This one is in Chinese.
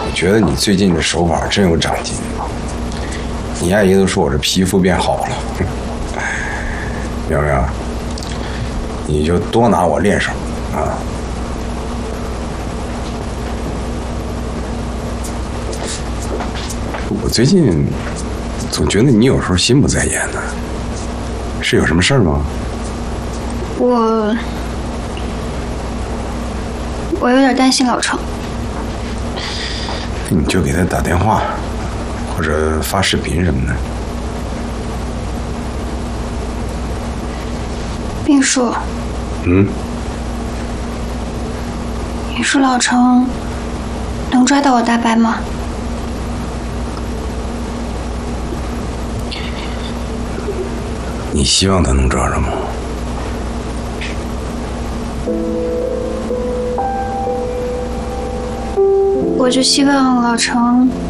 觉得你最近这手法真有长进。你阿姨都说我这皮肤变好了，明明，你就多拿我练手啊！我最近总觉得你有时候心不在焉呢，是有什么事儿吗？ 我有点担心老程。 你就给他打电话，或者发视频什么的。 病叔，你说老程能抓到我大白吗？ 你希望他能抓着吗？ 我就希望老程